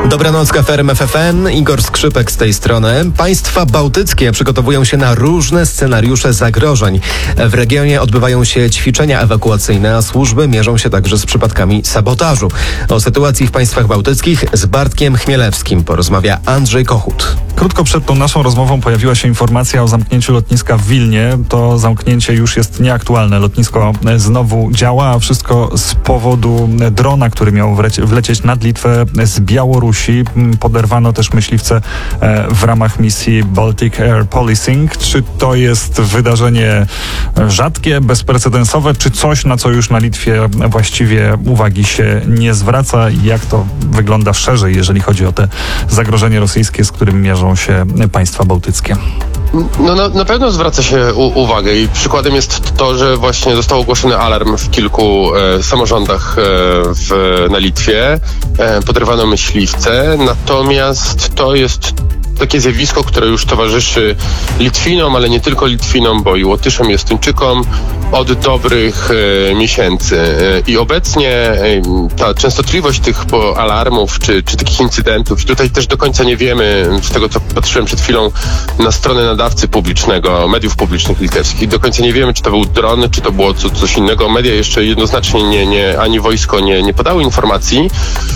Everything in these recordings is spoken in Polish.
Dobranoc, KFRM FFN, Igor Skrzypek z tej strony. Państwa bałtyckie przygotowują się na różne scenariusze zagrożeń. W regionie odbywają się ćwiczenia ewakuacyjne, a służby mierzą się także z przypadkami sabotażu. O sytuacji w państwach bałtyckich z Bartkiem Chmielewskim porozmawia Andrzej Kochut. Krótko przed tą naszą rozmową pojawiła się informacja o zamknięciu lotniska w Wilnie. To zamknięcie już jest nieaktualne. Lotnisko znowu działa, a wszystko z powodu drona, który miał wlecieć nad Litwę z Białorusi. Poderwano też myśliwce w ramach misji Baltic Air Policing. Czy to jest wydarzenie rzadkie, bezprecedensowe, czy coś, na co już na Litwie właściwie uwagi się nie zwraca? Jak to wygląda szerzej, jeżeli chodzi o te zagrożenie rosyjskie, z którym mierzą się państwa bałtyckie? No, na pewno zwraca się uwagę i przykładem jest to, że właśnie został ogłoszony alarm w kilku samorządach na Litwie. Poderwano myśliwce, natomiast to jest takie zjawisko, które już towarzyszy Litwinom, ale nie tylko Litwinom, bo i Łotyszom, i Estończykom od dobrych miesięcy. I obecnie ta częstotliwość tych alarmów czy takich incydentów, tutaj też do końca nie wiemy, z tego co patrzyłem przed chwilą na stronę nadawcy publicznego, mediów publicznych litewskich, do końca nie wiemy, czy to był dron, czy to było coś innego. Media jeszcze jednoznacznie ani wojsko nie podały informacji.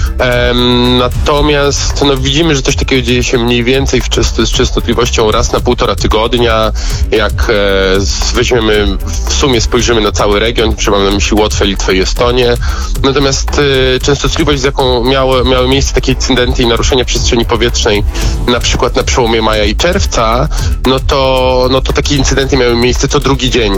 Natomiast widzimy, że coś takiego dzieje się mniej więcej z częstotliwością raz na 1,5 tygodnia. Jak weźmiemy, w sumie spojrzymy na cały region, mam na myśli Łotwę, Litwę i Estonię. Natomiast częstotliwość, z jaką miały miejsce takie incydenty i naruszenia przestrzeni powietrznej, na przykład na przełomie maja i czerwca, no to takie incydenty miały miejsce co drugi dzień.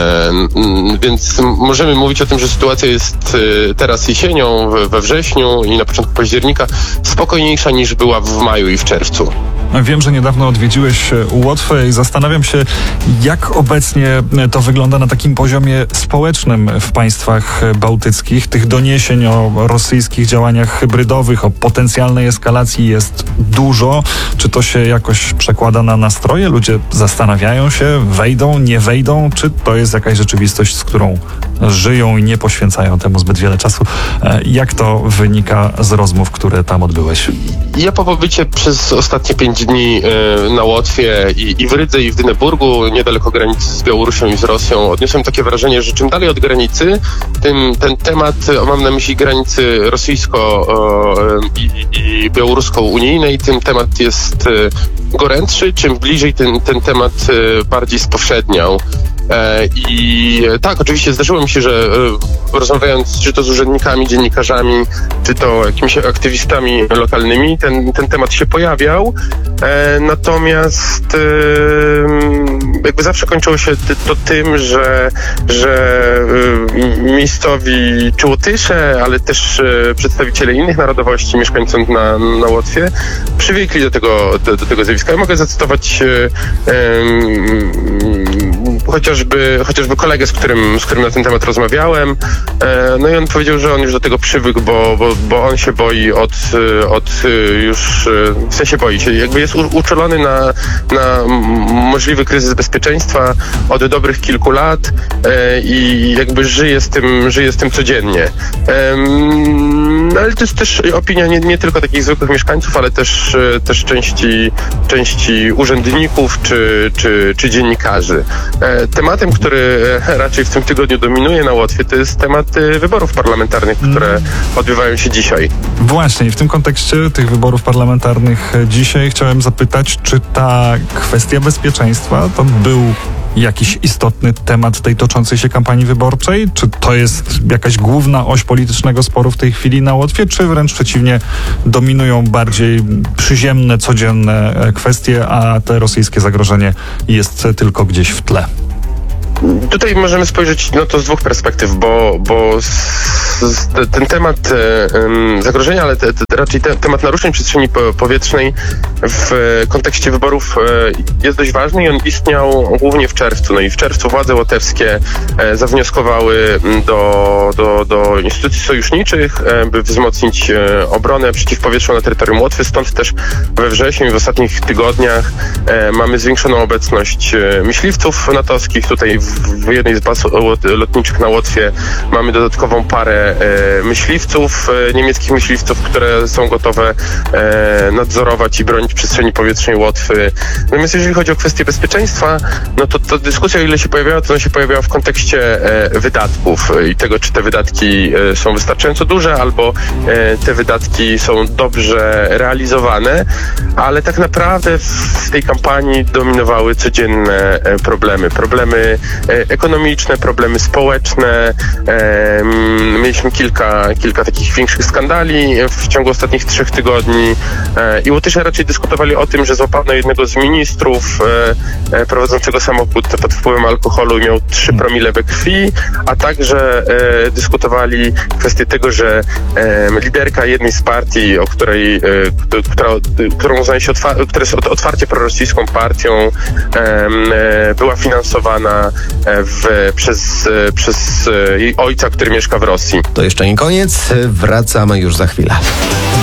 Więc możemy mówić o tym, że sytuacja jest teraz jesienią, we wrześniu i na początku października spokojniejsza niż była w maju i w czerwcu. Wiem, że niedawno odwiedziłeś Łotwę i zastanawiam się, jak obecnie to wygląda na takim poziomie społecznym w państwach bałtyckich. Tych doniesień o rosyjskich działaniach hybrydowych, o potencjalnej eskalacji jest dużo. Czy to się jakoś przekłada na nastroje? Ludzie zastanawiają się, wejdą, nie wejdą? Czy to jest jakaś rzeczywistość, z którą żyją i nie poświęcają temu zbyt wiele czasu? Jak to wynika z rozmów, które tam odbyłeś? Ja po pobycie przez ostatnie 5 dni na Łotwie i w Rydze, i w Dyneburgu, niedaleko granicy z Białorusią i z Rosją, odniosłem takie wrażenie, że czym dalej od granicy, tym ten temat, mam na myśli granicy rosyjsko- i białorusko-unijnej, tym temat jest gorętszy, czym bliżej ten temat bardziej spowszedniał. I tak, oczywiście zdarzyło mi się, że rozmawiając czy to z urzędnikami, dziennikarzami, czy to jakimiś aktywistami lokalnymi, ten temat się pojawiał. Natomiast jakby zawsze kończyło się to tym, że miejscowi czy Łotysze, ale też przedstawiciele innych narodowości mieszkających na Łotwie przywykli do tego zjawiska. Ja mogę zacytować chociażby kolegę, z którym na ten temat rozmawiałem. No i on powiedział, że on już do tego przywykł, bo on się boi w sensie boi się, jakby jest uczulony na możliwy kryzys bezpieczeństwa od dobrych kilku lat i jakby żyje z tym codziennie. Ale to jest też opinia nie tylko takich zwykłych mieszkańców, ale też części urzędników czy dziennikarzy. Tematem, który raczej w tym tygodniu dominuje na Łotwie, to jest temat wyborów parlamentarnych, które odbywają się dzisiaj. Właśnie, w tym kontekście tych wyborów parlamentarnych dzisiaj chciałem zapytać, czy ta kwestia bezpieczeństwa to był jakiś istotny temat tej toczącej się kampanii wyborczej? Czy to jest jakaś główna oś politycznego sporu w tej chwili na Łotwie, czy wręcz przeciwnie, dominują bardziej przyziemne, codzienne kwestie, a te rosyjskie zagrożenie jest tylko gdzieś w tle? Tutaj możemy spojrzeć na to z dwóch perspektyw, bo ten temat zagrożenia, ale raczej temat naruszeń przestrzeni powietrznej w kontekście wyborów jest dość ważny i on istniał głównie w czerwcu. No i w czerwcu władze łotewskie zawnioskowały do instytucji sojuszniczych, by wzmocnić obronę przeciwpowietrzną na terytorium Łotwy. Stąd też we wrześniu i w ostatnich tygodniach mamy zwiększoną obecność myśliwców natowskich tutaj w w jednej z baz lotniczych na Łotwie mamy dodatkową parę myśliwców, niemieckich myśliwców, które są gotowe nadzorować i bronić przestrzeni powietrznej Łotwy. Natomiast jeżeli chodzi o kwestię bezpieczeństwa, no to dyskusja, o ile się pojawiała, to ona się pojawiała w kontekście wydatków i tego, czy te wydatki są wystarczająco duże, albo te wydatki są dobrze realizowane, ale tak naprawdę w tej kampanii dominowały codzienne problemy ekonomiczne, ekonomiczne, problemy społeczne. Mieliśmy kilka takich większych skandali w ciągu ostatnich 3 tygodni i Łotysze raczej dyskutowali o tym, że złapano jednego z ministrów prowadzącego samochód pod wpływem alkoholu i miał 3 promile we krwi, a także dyskutowali kwestię tego, że liderka jednej z partii, którą uznaje się która jest otwarcie prorosyjską partią, była finansowana przez jej ojca, który mieszka w Rosji. To jeszcze nie koniec, wracamy już za chwilę.